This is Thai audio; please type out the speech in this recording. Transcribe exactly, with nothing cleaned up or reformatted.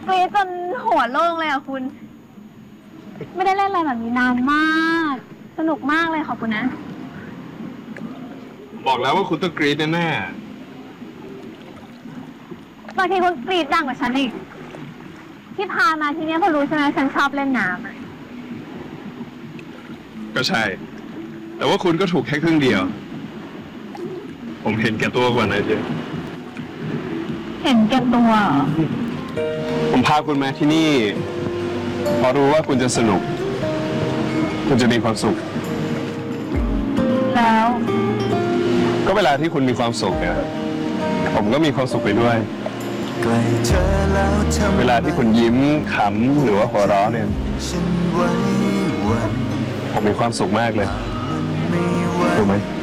กรี๊ดจนหัวโล่งเลยอ่ะคุณ ไม่ได้เล่นอะไรแบบนี้นานมาก สนุกมากเลยขอบคุณนะบอกแล้วว่าคุณต้องกรี๊ดแน่บางทีคุณกรี๊ดดังกว่าฉันอีก ที่พามาที่นี่เพราะรู้ใช่ไหมฉันชอบเล่นน้ำอะๆก็ใช่ แต่ว่าคุณก็ถูกแค่ครึ่งเดียว ผมเห็นแก่ตัวกว่านะเจ๊เห็นแก่ตัวเหรอผมพาคุณมาที่นี่เพราะรู้ว่าคุณจะสนุก คุณจะมีความสุขแล้วก็เวลาที่คุณมีความสุขเนี่ยผมก็มีความสุขไปด้วยใกล้เธอแล้วทำเวลาที่คุณยิ้มขำหรือว่าหัวเราะเนี่ยฉันไว้วันผมมีความสุขมากเลยไม่ว่าถูกไหมเ